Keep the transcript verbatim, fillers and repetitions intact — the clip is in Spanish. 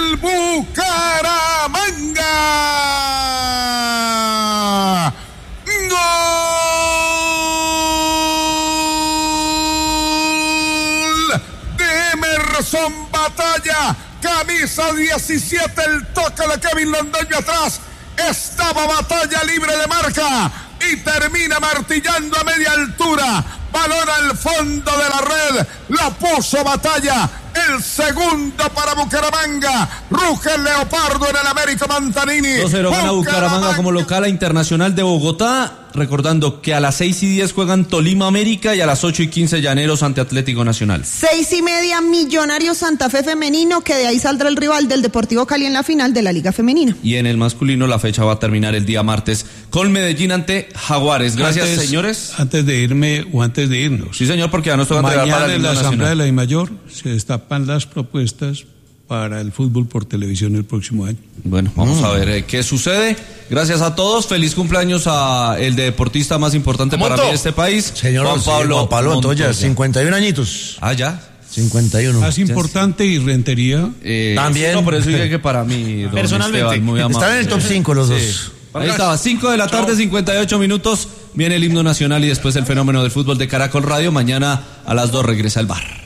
el Bucaramanga. ¡Gol de Emerson Batalla! Camisa diecisiete, el toque de Kevin Londoño atrás. Estaba Batalla libre de marca y termina martillando a media altura. Balón al fondo de la red. La puso Batalla. El segundo para Bucaramanga. Ruge el Leopardo en el Américo Mantanini. dos cero gana Bucaramanga como local a Internacional de Bogotá. Recordando que a las seis y diez juegan Tolima América y a las ocho y quince Llaneros ante Atlético Nacional. Seis y media Millonarios Santa Fe femenino, que de ahí saldrá el rival del Deportivo Cali en la final de la Liga Femenina. Y en el masculino la fecha va a terminar el día martes con Medellín ante Jaguares. Gracias, antes, señores. Antes de irme o antes de irnos. Sí, señor, porque ya nos toca entregar para mañana el en la himno Asamblea nacional. de la DIMAYOR se destapan las propuestas para el fútbol por televisión el próximo año. Bueno, vamos mm. a ver eh, qué sucede. Gracias a todos. Feliz cumpleaños a el deportista más importante para mí de este país, señor Juan Pablo, sí, Juan Pablo Montoya, Montoya, cincuenta y un añitos. Ah, ya. cincuenta y uno. Más importante y Rentería. Eh, También. Sí, no, por eso dije que para mí, don personalmente, Esteban, muy amable. Están en el top cinco los dos. Sí. Ahí estaba, cinco de la tarde, cincuenta y ocho minutos. Viene el himno nacional y después el fenómeno del fútbol de Caracol Radio. Mañana a las dos regresa el bar.